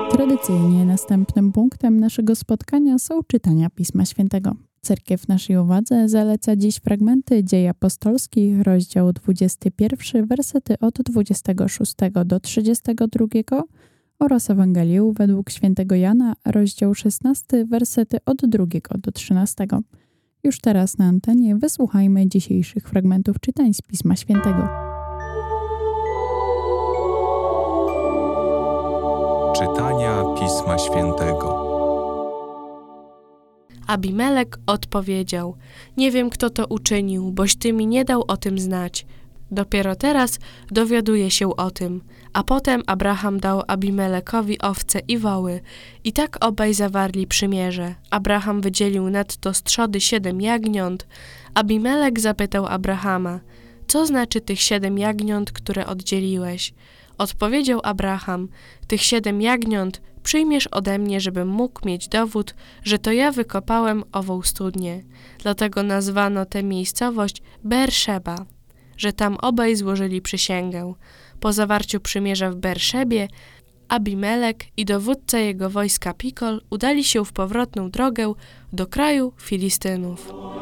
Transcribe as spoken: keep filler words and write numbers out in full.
Tradycyjnie następnym punktem naszego spotkania są czytania Pisma Świętego. Cerkiew naszej uwadze zaleca dziś fragmenty Dziejów Apostolskich, rozdział dwudziesty pierwszy, wersety od dwudziestego szóstego do trzydziestego drugiego oraz Ewangelię według świętego Jana, rozdział szesnasty, wersety od drugiego do trzynastego. Już teraz na antenie wysłuchajmy dzisiejszych fragmentów czytań z Pisma Świętego. Czytania Pisma Świętego. Abimelek odpowiedział: nie wiem, kto to uczynił, boś ty mi nie dał o tym znać. Dopiero teraz dowiaduję się o tym. A potem Abraham dał Abimelekowi owce i woły. I tak obaj zawarli przymierze. Abraham wydzielił netto z trzody siedem jagniąt. Abimelek zapytał Abrahama: co znaczy tych siedem jagniąt, które oddzieliłeś? Odpowiedział Abraham: tych siedem jagniąt przyjmiesz ode mnie, żebym mógł mieć dowód, że to ja wykopałem ową studnię. Dlatego nazwano tę miejscowość Beerszeba, że tam obaj złożyli przysięgę. Po zawarciu przymierza w Beerszebie Abimelek i dowódca jego wojska Pikol udali się w powrotną drogę do kraju Filistynów.